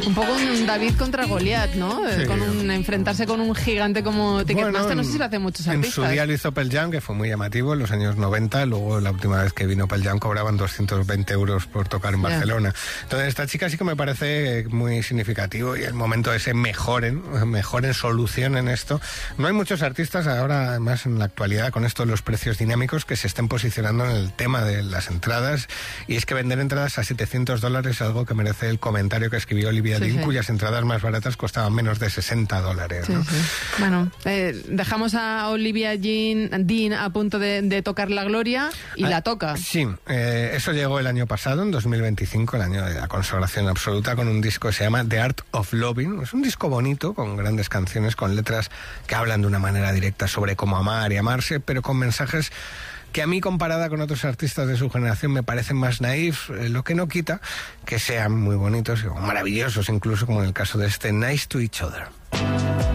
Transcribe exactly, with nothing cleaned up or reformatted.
Un poco un David contra Goliat, ¿no? Sí. Con un, enfrentarse con un gigante como Ticketmaster, bueno, no sé si lo hacen muchos artistas. En su día lo hizo Pearl Jam, que fue muy llamativo en los años noventa, luego la última vez que vino Pearl Jam cobraban doscientos veinte euros por tocar en Barcelona. Yeah. Entonces esta chica sí que me parece muy significativo y el momento ese mejoren, mejoren, solucionen esto. No hay muchos artistas ahora, además en la actualidad, con esto de los precios dinámicos, que se estén posicionando en el tema de las entradas, y es que vender entradas a setecientos dólares es algo que merece el comentario que escribió Olivia sí, Dean, sí. cuyas entradas más baratas costaban menos de sesenta dólares. ¿no? Sí, sí. Bueno, eh, dejamos a Olivia Jean, Dean a punto de, de tocar la gloria y ah, la toca. Sí, eh, eso llegó el año pasado, en dos mil veinticinco, el año de la consagración absoluta, con un disco que se llama The Art of Loving. Es un disco bonito, con grandes canciones, con letras que hablan de una manera directa sobre cómo amar y amarse, pero con mensajes que a mí, comparada con otros artistas de su generación, me parecen más naif, eh, lo que no quita que sean muy bonitos o maravillosos, incluso como en el caso de este Nice to Each Other.